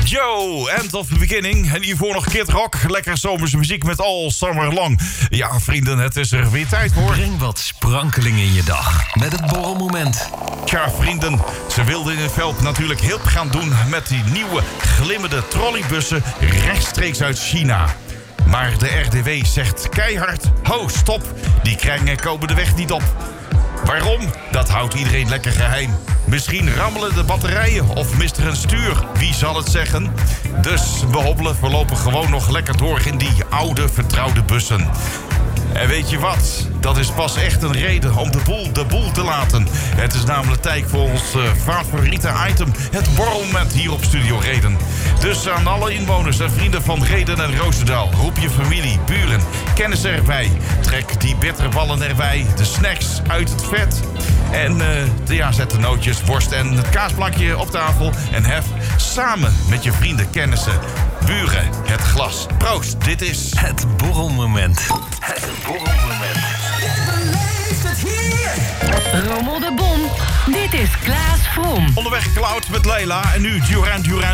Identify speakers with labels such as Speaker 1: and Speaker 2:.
Speaker 1: Yo, end of the beginning. En hiervoor nog Kid Rock. Lekker zomerse muziek met All Summer Long. Ja, vrienden, het is er weer tijd voor.
Speaker 2: Breng wat sprankeling in je dag met het borrelmoment.
Speaker 1: Ja, vrienden, ze wilden in het veld natuurlijk hulp gaan doen met die nieuwe glimmende trolleybussen rechtstreeks uit China. Maar de RDW zegt keihard, ho, stop, die kringen komen de weg niet op. Waarom? Dat houdt iedereen lekker geheim. Misschien rammelen de batterijen of mist er een stuur. Wie zal het zeggen? Dus we hobbelen voorlopig gewoon nog lekker door in die oude vertrouwde bussen. En weet je wat? Dat is pas echt een reden om de boel te laten. Het is namelijk tijd voor ons favoriete item. Het borrelmoment hier op Studio Reden. Dus aan alle inwoners en vrienden van Reden en Roosendaal. Roep je familie, buren, kennissen erbij. Trek die bitterballen erbij. De snacks uit het vet. En zet de nootjes, worst en het kaasplankje op tafel. En hef samen met je vrienden, kennissen, buren het glas. Proost, dit is
Speaker 2: Het borrelmoment. Het borrelmoment.
Speaker 3: Beleef het hier!
Speaker 4: Rommel de Bom. Dit is Klaas Vrom.
Speaker 1: onderweg Cloud met Leila. En nu Duran Duran.